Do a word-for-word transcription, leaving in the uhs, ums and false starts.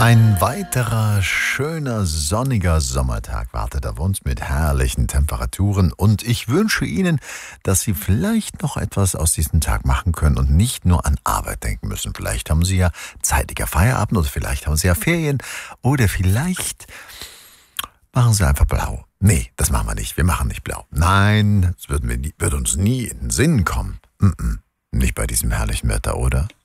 Ein weiterer schöner, sonniger Sommertag wartet auf uns mit herrlichen Temperaturen und ich wünsche Ihnen, dass Sie vielleicht noch etwas aus diesem Tag machen können und nicht nur an Arbeit denken müssen. Vielleicht haben Sie ja zeitiger Feierabend oder vielleicht haben Sie ja Ferien oder vielleicht machen Sie einfach blau. Nee, das machen wir nicht. Wir machen nicht blau. Nein, das würden wir nie, würde uns nie in den Sinn kommen. Mm-mm. Nicht bei diesem herrlichen Wetter, oder?